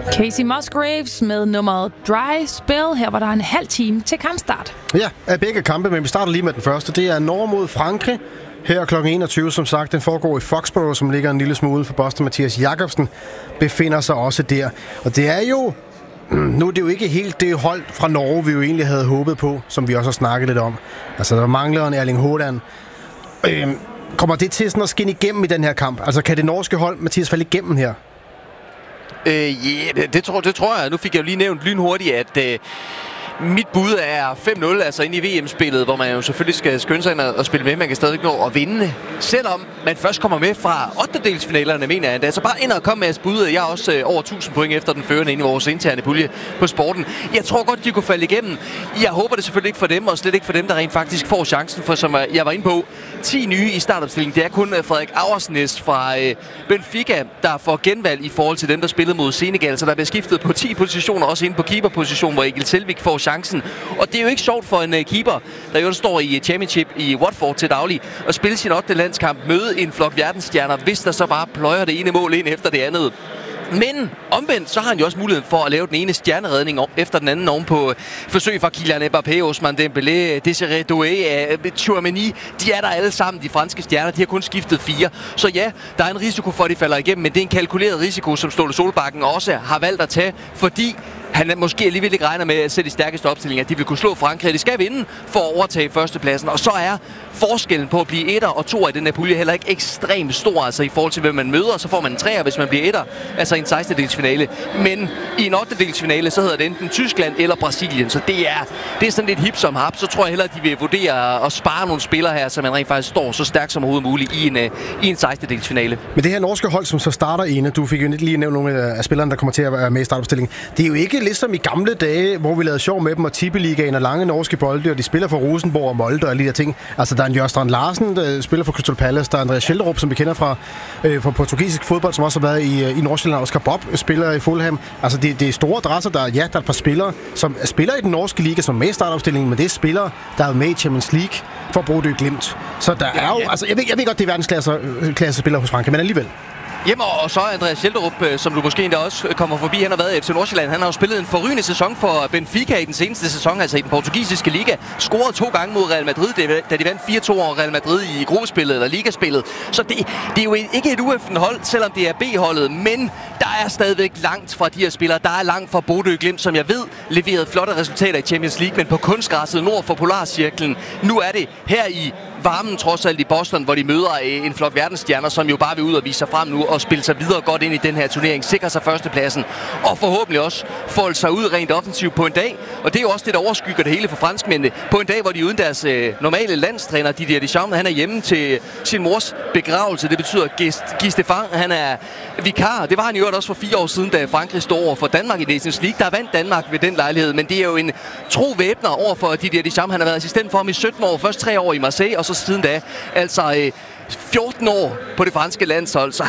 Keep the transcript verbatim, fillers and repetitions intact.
Casey Musgraves med nummeret Dry Spell. Her var der en halv time til kampstart. Ja, af begge kampe, men vi starter lige med den første. Det er Norge mod Frankrig. Her klokken enogtyve, som sagt. Den foregår i Foxborough, som ligger en lille smule for Boston. Mathias Jakobsen befinder sig også der. Og det er jo... Nu er det jo ikke helt det hold fra Norge, vi jo egentlig havde håbet på, som vi også har snakket lidt om. Altså, der mangler en Erling Haaland. Øhm, kommer det til sådan at skinne igennem i den her kamp? Altså, kan det norske hold, Mathias, falde igennem her? Øh, yeah, det, det, tror, det tror jeg. Nu fik jeg jo lige nævnt lynhurtigt, at øh, mit bud er fem nul, altså inde i V M-spillet, hvor man jo selvfølgelig skal skynde sig ind og spille med. Man kan stadig nå at vinde, selvom man først kommer med fra ottendedelsfinalerne, mener jeg. Altså bare ind og komme med jeres bud. Jeg er også øh, over tusind point efter den førende inde i vores interne pulje på sporten. Jeg tror godt, de kunne falde igennem. Jeg håber det selvfølgelig ikke for dem, og slet ikke for dem, der rent faktisk får chancen. For som jeg var inde på, ti nye i startopstillingen. Det er kun Frederik Auersnæs fra øh, Benfica, der får genvalg i forhold til dem, der spillede mod Senegal. Så der bliver skiftet på ti positioner, også inde på keeperposition, hvor Egil Selvik får chancen. Og det er jo ikke sjovt for en uh, keeper, der jo står i championship i Watford til daglig, og spille sin ottende landskamp, møde en flok verdensstjerner, hvis der så bare pløjer det ene mål ind efter det andet. Men omvendt, så har han jo også muligheden for at lave den ene stjerneredning efter den anden oven på forsøg fra Kylian Mbappé, Ousmane Dembélé, Désiré Doué, Tchouaméni. De er der alle sammen, de franske stjerner. De har kun skiftet fire. Så ja, der er en risiko for, at de falder igennem, men det er en kalkuleret risiko, som Ståle Solbakken også har valgt at tage, fordi han måske alligevel ikke regner med at sætte de stærkeste opstillinger, at de vil kunne slå Frankrig. De skal vinde for at overtage førstepladsen, og så er forskellen på at blive etter og toer i den her pulje heller ikke ekstremt stor, altså i forhold til, hvem man møder. Så får man en treer, hvis man bliver etter, altså en sekstendedelsfinale. Men i en ottendedelsfinale, så hedder det enten Tyskland eller Brasilien, så det er, det er sådan lidt hip som hap. Så tror jeg heller, at de vil vurdere at spare nogle spillere her, så man rent faktisk står så stærkt som overhovedet muligt i en, i en sekstendedelsfinale. Men det her norske hold, som så starter ene, du fik jo lige nævnt nogle af spillerne, der kommer til at være med i startopstillingen. Det er jo ikke ligesom i gamle dage, hvor vi lavede sjov med dem og Tippeligaen og lange norske bolde, og de spiller for Rosenborg og Molde og alle de der ting. Altså, der er en Jørstrand Larsen, der spiller for Crystal Palace, der er Andreas Schjelderup, som vi kender fra, øh, fra portugisisk fodbold, som også har været i, i Nordsjælland, Oscar Bob spiller i Fulham. Altså, det, det er store adresser, der, ja, der er et par spillere, som spiller i den norske liga, som er med i startopstillingen, men det er spillere, der er med i Champions League for Bodø Glimt. Så der ja, er jo, ja. altså, jeg ved, jeg ved godt, det er verdensklasse klasse spillere hos Frankrig, men alligevel. Jamen, og så Andreas Schjelderup, som du måske endda også kommer forbi. Han har været i F C Nordsjælland. Han har jo spillet en forrygende sæson for Benfica i den seneste sæson, altså i den portugisiske liga. Scoret to gange mod Real Madrid, da de vandt fire to over Real Madrid i gruppespillet eller ligaspillet. Så det, det er jo ikke et ueffent hold, selvom det er B-holdet. Men der er stadigvæk langt fra de her spillere. Der er langt fra Bodø Glimt, som jeg ved leverede flotte resultater i Champions League, men på kunstgræsset nord for Polarcirklen. Nu er det her i varmen trods alt i Boston, hvor de møder en flok verdensstjerner, som jo bare vil ud og vise sig frem nu og spille sig videre godt ind i den her turnering, sikre sig førstepladsen og forhåbentlig også folde sig ud rent offensivt på en dag. Og det er jo også det, der overskygger det hele for franskmændene. På en dag, hvor de uden deres øh, normale landstræner, Didier Deschamps, han er hjemme til sin mors begravelse. Det betyder, at Guy Stéphane, han er vikar. Det var han jo også for fire år siden, da Frankrig stod over for Danmark i Nations League. Der vandt Danmark ved den lejlighed, men det er jo en tro væbner over for Didier Deschamps. Han har været assistent for ham i sytten år, først tre år i Marseille, og så siden da altså øh, fjorten år på det franske landshold. Så